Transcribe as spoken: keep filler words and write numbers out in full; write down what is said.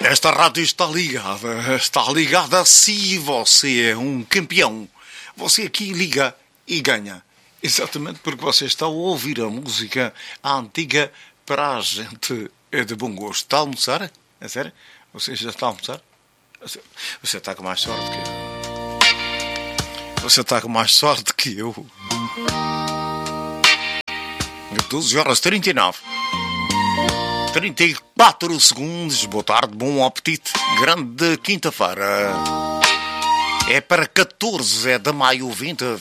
Esta rádio está ligada, está ligada se você é um campeão. Você aqui liga e ganha. Exatamente porque você está a ouvir a música antiga para a gente é de bom gosto. Está a almoçar? É sério? Você já está a almoçar? Você está com mais sorte que eu. Você está com mais sorte que eu. doze horas e trinta e nove. trinta e quatro segundos. Boa tarde, bom apetite. Grande quinta-feira. É para catorze de maio de vinte